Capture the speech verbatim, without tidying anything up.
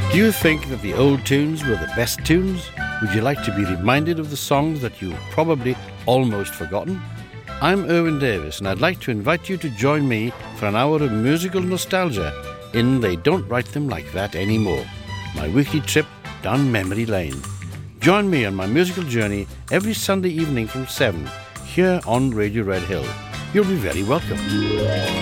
Do you think that the old tunes were the best tunes? Would you like to be reminded of the songs that you've probably almost forgotten? I'm Erwin Davis, and I'd like to invite you to join me for an hour of musical nostalgia in They Don't Write Them Like That Anymore, my weekly trip down memory lane. Join me on my musical journey every Sunday evening from seven, here on Radio Red Hill. You'll be very welcome.